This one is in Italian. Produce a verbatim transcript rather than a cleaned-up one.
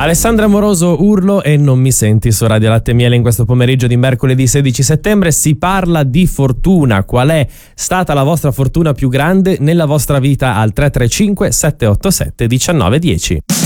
Alessandra Moroso, Urlo e Non mi senti su Radio Latte e Miele in questo pomeriggio di mercoledì sedici settembre. Si parla di fortuna. Qual è stata la vostra fortuna più grande nella vostra vita? Al tre tre cinque sette otto sette uno nove uno zero.